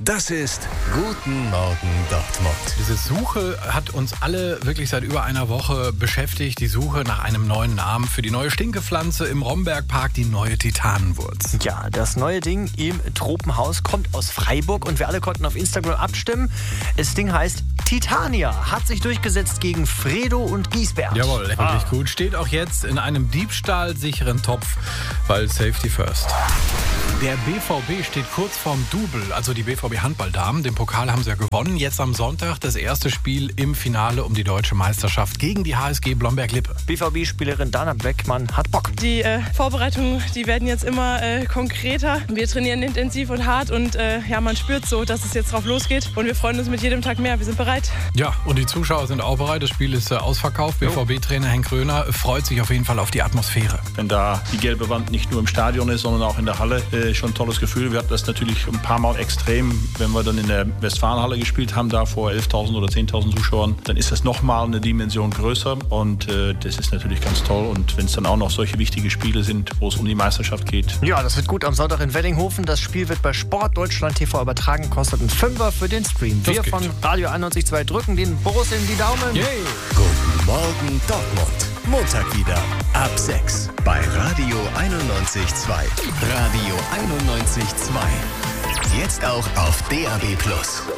Das ist Guten Morgen Dortmund. Diese Suche hat uns alle wirklich seit über einer Woche beschäftigt. Die Suche nach einem neuen Namen für die neue Stinkepflanze im Rombergpark, die neue Titanenwurz. Ja, das neue Ding im Tropenhaus kommt aus Freiburg und wir alle konnten auf Instagram abstimmen. Das Ding heißt Titania, hat sich durchgesetzt gegen Fredo und Giesbert. Jawohl, wirklich gut. Steht auch jetzt in einem diebstahlsicheren Topf, weil Safety First. Der BVB steht kurz vorm Double, also die BVB Handballdamen. Den Pokal haben sie ja gewonnen. Jetzt am Sonntag das erste Spiel im Finale um die deutsche Meisterschaft gegen die HSG Blomberg-Lippe. BVB-Spielerin Dana Beckmann hat Bock. Die Vorbereitungen, die werden jetzt immer konkreter. Wir trainieren intensiv und hart und man spürt so, dass es jetzt drauf losgeht. Und wir freuen uns mit jedem Tag mehr. Wir sind bereit. Ja, und die Zuschauer sind auch bereit. Das Spiel ist ausverkauft. BVB-Trainer Henk Röhner freut sich auf jeden Fall auf die Atmosphäre. Wenn da die gelbe Wand nicht nur im Stadion ist, sondern auch in der Halle, schon ein tolles Gefühl. Wir hatten das natürlich ein paar Mal extrem, wenn wir dann in der Westfalenhalle gespielt haben, da vor 11.000 oder 10.000 Zuschauern, dann ist das nochmal eine Dimension größer und das ist natürlich ganz toll. Und wenn es dann auch noch solche wichtige Spiele sind, wo es um die Meisterschaft geht. Ja, das wird gut am Sonntag in Weddinghofen. Das Spiel wird bei Sport Deutschland TV übertragen, kostet einen Fünfer für den Stream. Wir von Radio 91.2 drücken den Borussen die Daumen. Yay. Guten Morgen Dortmund. Montag wieder ab 6 bei Radio 91.2. Radio 91.2. Jetzt auch auf DAB+.